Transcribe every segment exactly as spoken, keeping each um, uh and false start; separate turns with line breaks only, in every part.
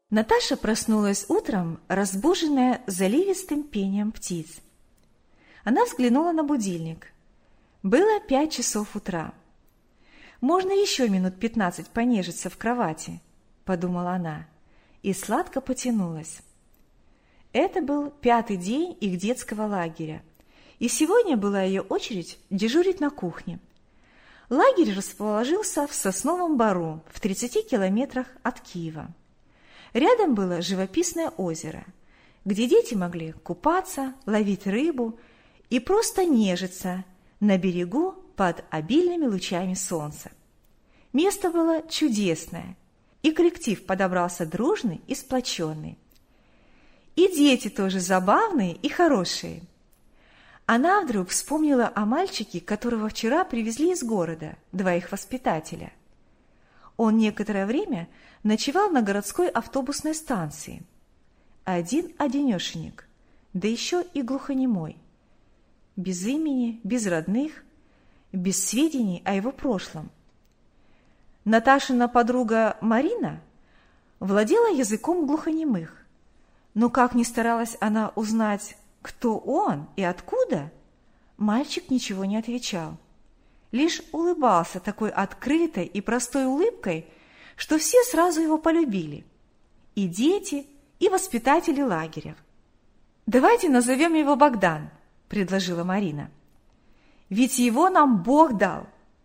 Наташа проснулась утром, разбуженная заливистым пением птиц. Она взглянула на будильник. Было пять часов утра. «Можно еще минут пятнадцать понежиться в кровати», — подумала она, и сладко потянулась. Это был пятый день их детского лагеря, и сегодня была ее очередь дежурить на кухне. Лагерь расположился в Сосновом Бору, в тридцати километрах от Киева. Рядом было живописное озеро, где дети могли купаться, ловить рыбу и просто нежиться на берегу под обильными лучами солнца. Место было чудесное, и коллектив подобрался дружный и сплоченный. И дети тоже забавные и хорошие. Она вдруг вспомнила о мальчике, которого вчера привезли из города, два их воспитателя. Он некоторое время ночевал на городской автобусной станции. Один-одинешенек, да еще и глухонемой. Без имени, без родных, без сведений о его прошлом. Наташина подруга Марина владела языком глухонемых, но как ни старалась она узнать, кто он и откуда, мальчик ничего не отвечал. Лишь улыбался такой открытой и простой улыбкой, что все сразу его полюбили. И дети, и воспитатели лагеря. «Давайте назовем его Богдан», — предложила Марина. «Ведь его нам Бог дал».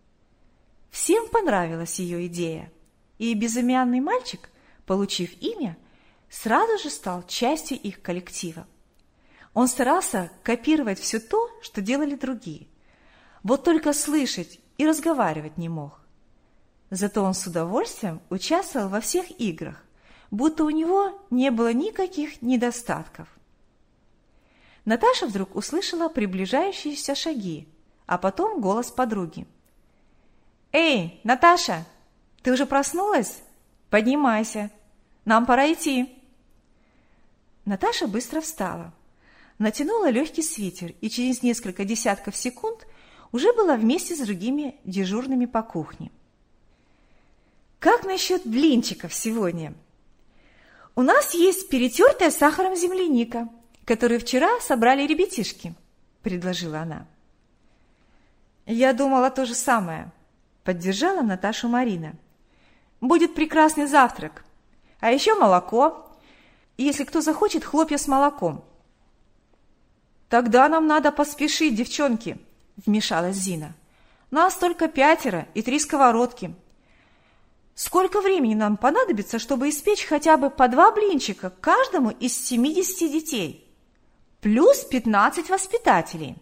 Всем понравилась ее идея, и безымянный мальчик, получив имя, сразу же стал частью их коллектива. Он старался копировать все то, что делали другие. Вот только слышать и разговаривать не мог. Зато он с удовольствием участвовал во всех играх, будто у него не было никаких недостатков. Наташа вдруг услышала приближающиеся шаги, а потом голос подруги. «Эй, Наташа, ты уже проснулась? Поднимайся, нам пора идти». Наташа быстро встала, натянула легкий свитер и через несколько десятков секунд уже была вместе с другими дежурными по кухне. «Как насчет блинчиков сегодня? У нас есть перетертая сахаром земляника, которую вчера собрали ребятишки», — предложила она. «Я думала то же самое», — поддержала Наташу Марина. «Будет прекрасный завтрак, а еще молоко, если кто захочет хлопья с молоком». «Тогда нам надо поспешить, девчонки», — вмешалась Зина. «Нас только пятеро и три сковородки. Сколько времени нам понадобится, чтобы испечь хотя бы по два блинчика каждому из семидесяти детей? Плюс пятнадцать воспитателей».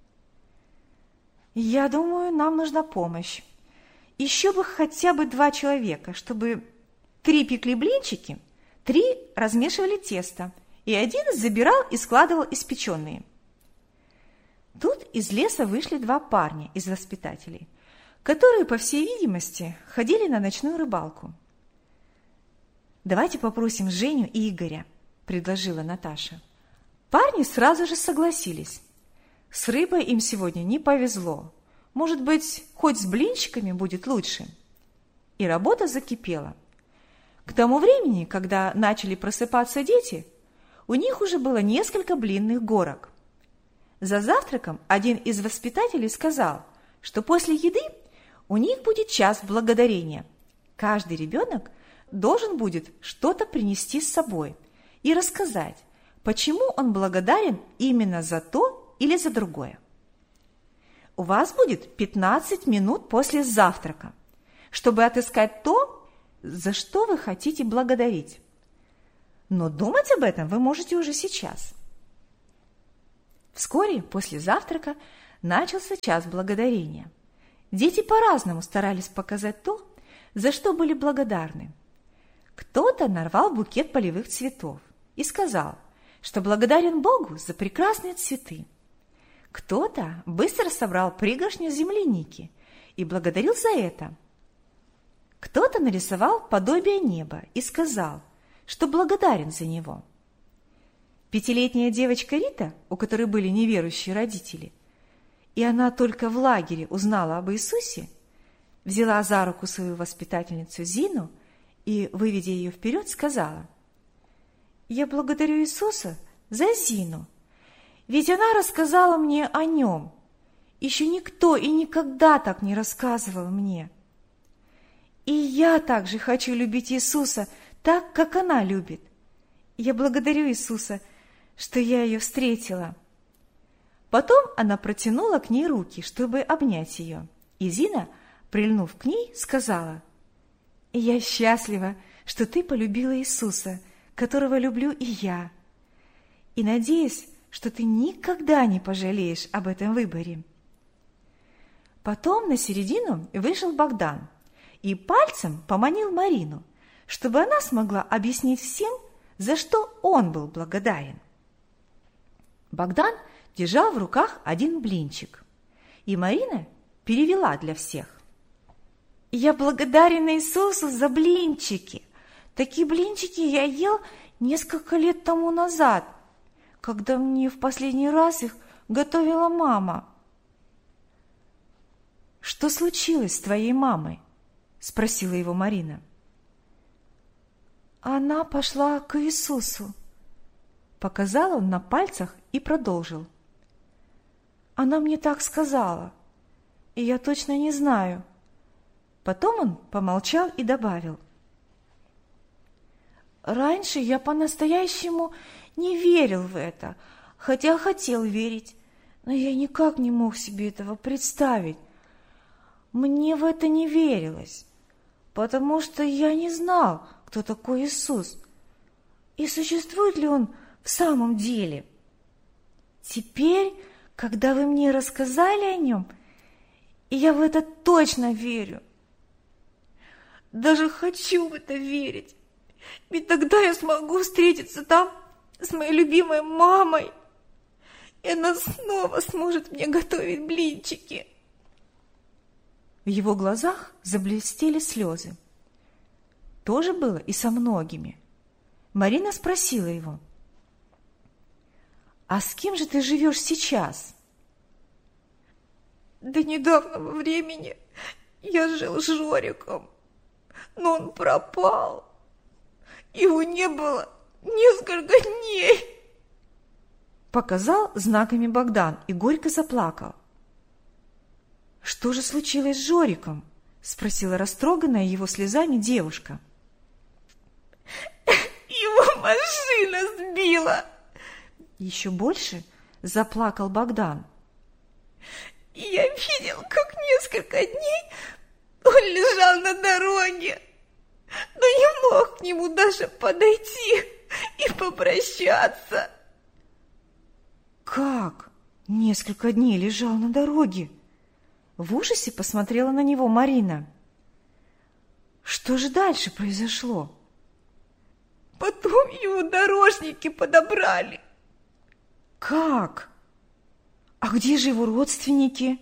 «Я думаю, нам нужна помощь. Еще бы хотя бы два человека, чтобы три пекли блинчики, три размешивали тесто, и один забирал и складывал испеченные». Тут из леса вышли два парня из воспитателей, которые, по всей видимости, ходили на ночную рыбалку. «Давайте попросим Женю и Игоря», – предложила Наташа. Парни сразу же согласились. С рыбой им сегодня не повезло. Может быть, хоть с блинчиками будет лучше. И работа закипела. К тому времени, когда начали просыпаться дети, у них уже было несколько блинных горок. За завтраком один из воспитателей сказал, что после еды у них будет час благодарения. Каждый ребенок должен будет что-то принести с собой и рассказать, почему он благодарен именно за то или за другое. У вас будет пятнадцать минут после завтрака, чтобы отыскать то, за что вы хотите благодарить. Но думать об этом вы можете уже сейчас. Вскоре после завтрака начался час благодарения. Дети по-разному старались показать то, за что были благодарны. Кто-то нарвал букет полевых цветов и сказал, что благодарен Богу за прекрасные цветы. Кто-то быстро собрал пригоршню земляники и благодарил за это. Кто-то нарисовал подобие неба и сказал, что благодарен за него. Пятилетняя девочка Рита, у которой были неверующие родители, и она только в лагере узнала об Иисусе, взяла за руку свою воспитательницу Зину и, выведя ее вперед, сказала: я благодарю Иисуса за Зину, ведь она рассказала мне о нем. Еще никто и никогда так не рассказывал мне. И я также хочу любить Иисуса так, как она любит. Я благодарю Иисуса, что я ее встретила». Потом она протянула к ней руки, чтобы обнять ее. И Зина, прильнув к ней, сказала: «Я счастлива, что ты полюбила Иисуса, которого люблю и я. И надеюсь, что ты никогда не пожалеешь об этом выборе». Потом на середину вышел Богдан и пальцем поманил Марину, чтобы она смогла объяснить всем, за что он был благодарен. Богдан держал в руках один блинчик, и Марина перевела для всех: «Я благодарен Иисусу за блинчики. Такие блинчики я ел несколько лет тому назад, когда мне в последний раз их готовила мама». «Что случилось с твоей мамой?» – спросила его Марина. «Она пошла к Иисусу», – показал он на пальцах и продолжил. «Она мне так сказала, и я точно не знаю». Потом он помолчал и добавил: «Раньше я по-настоящему не верил в это, хотя хотел верить, но я никак не мог себе этого представить. Мне в это не верилось, потому что я не знал, кто такой Иисус и существует ли Он в самом деле. Теперь, когда вы мне рассказали о Нем, я в это точно верю. Даже хочу в это верить, ведь тогда я смогу встретиться там с моей любимой мамой, и она снова сможет мне готовить блинчики». В его глазах заблестели слезы. То же было и со многими. Марина спросила его: «А с кем же ты живешь сейчас?» «До недавнего времени я жил с Жориком, но он пропал. Его не было несколько дней», показал знаками Богдан и горько заплакал. «Что же случилось с Жориком?» – спросила растроганная его слезами девушка.
«Его машина сбила!»
Еще больше заплакал Богдан.
«Я видел, как несколько дней он лежал на дороге, но не мог к нему даже подойти и попрощаться».
«Как? Несколько дней лежал на дороге?» В ужасе посмотрела на него Марина. «Что же дальше произошло?»
«Потом его дорожники подобрали».
«Как? А где же его родственники?»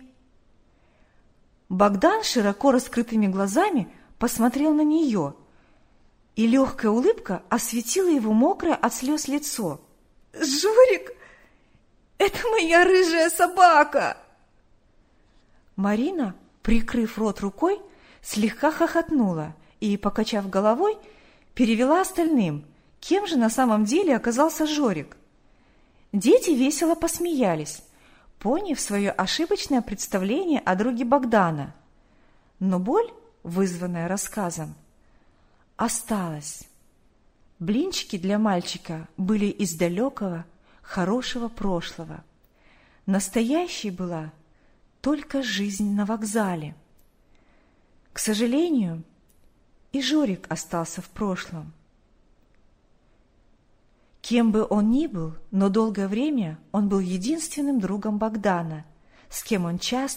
Богдан широко раскрытыми глазами посмотрел на нее, и легкая улыбка осветила его мокрое от слез лицо.
«Жорик, это моя рыжая собака!»
Марина, прикрыв рот рукой, слегка хохотнула и, покачав головой, перевела остальным, кем же на самом деле оказался Жорик. Дети весело посмеялись, поняв свое ошибочное представление о друге Богдана. Но боль, вызванная рассказом, осталась. Блинчики для мальчика были из далекого, хорошего прошлого. Настоящей была только жизнь на вокзале. К сожалению, и Жорик остался в прошлом. Кем бы он ни был, но долгое время он был единственным другом Богдана, с кем он часто